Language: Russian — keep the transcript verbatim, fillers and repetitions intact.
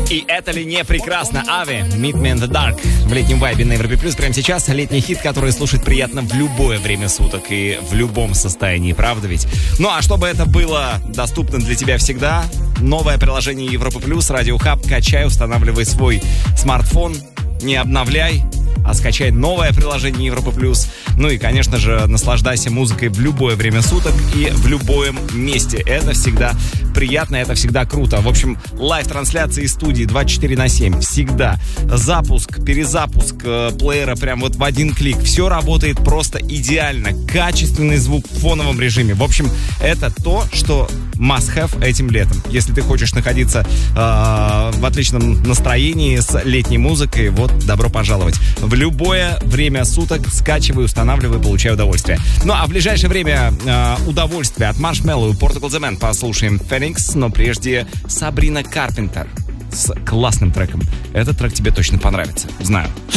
И это ли не прекрасно? Ави, Meet Me in the Dark. В летнем вайбе на Европе Плюс прямо сейчас летний хит, который слушать приятно в любое время суток и в любом состоянии, правда ведь? Ну а чтобы это было доступно для тебя всегда, новое приложение Европа Плюс, Радио Хаб, качай, устанавливай свой смартфон, не обновляй, а скачай новое приложение Европа Плюс. Ну и, конечно же, наслаждайся музыкой в любое время суток и в любом месте. Это всегда приятно, это всегда круто. В общем, лайв-трансляции из студии двадцать четыре на семь. Всегда. Запуск, перезапуск э, плеера прям вот в один клик. Все работает просто идеально. Качественный звук в фоновом режиме. В общем, это то, что must-have этим летом. Если ты хочешь находиться э, в отличном настроении с летней музыкой, вот, добро пожаловать. В любое время суток скачивай, устанавливай, получай удовольствие. Ну а в ближайшее время э, удовольствие от Marshmello и Portugal The Man послушаем Phoenix, но прежде Сабрина Карпентер с классным треком. Этот трек тебе точно понравится, знаю.